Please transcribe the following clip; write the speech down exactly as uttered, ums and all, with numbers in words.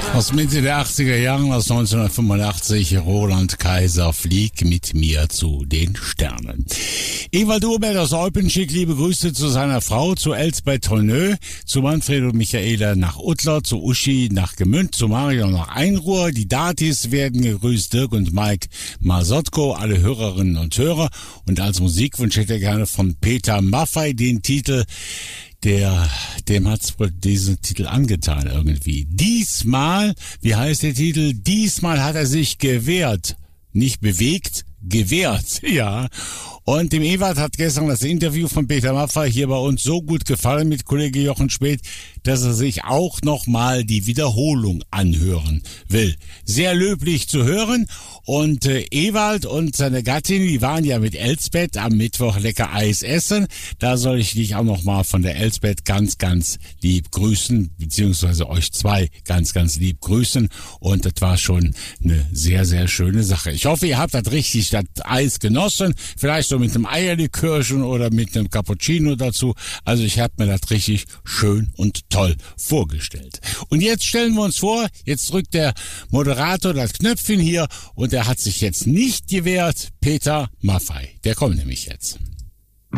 Aus Mitte der achtziger Jahren, aus neunzehnhundertfünfundachtzig, Roland Kaiser, Flieg mit mir zu den Sternen. Ewald Urbert aus Eupenschik, liebe Grüße zu seiner Frau, zu Elsbeth Tonneux, zu Manfred und Michaela nach Uttler, zu Uschi nach Gemünd, zu Marion nach Einruhr. Die Datis werden gegrüßt, Dirk und Mike Masotko, alle Hörerinnen und Hörer. Und als Musikwunsch hätte er gerne von Peter Maffay den Titel, der, dem hat's wohl diesen Titel angetan irgendwie. Diesmal, wie heißt der Titel? Diesmal hat er sich gewehrt. Nicht bewegt, gewehrt, ja. Und dem Ewald hat gestern das Interview von Peter Maffay hier bei uns so gut gefallen mit Kollege Jochen Späth, dass er sich auch nochmal die Wiederholung anhören will. Sehr löblich zu hören. Und äh, Ewald und seine Gattin, die waren ja mit Elsbeth am Mittwoch lecker Eis essen. Da soll ich dich auch nochmal von der Elsbeth ganz, ganz lieb grüßen, beziehungsweise euch zwei ganz, ganz lieb grüßen. Und das war schon eine sehr, sehr schöne Sache. Ich hoffe, ihr habt das richtig, das Eis genossen. Vielleicht so mit einem Eierlikörchen oder mit einem Cappuccino dazu. Also ich habe mir das richtig schön und toll vorgestellt. Und jetzt stellen wir uns vor, jetzt drückt der Moderator das Knöpfchen hier und er hat sich jetzt nicht gewehrt. Peter Maffay, der kommt nämlich jetzt.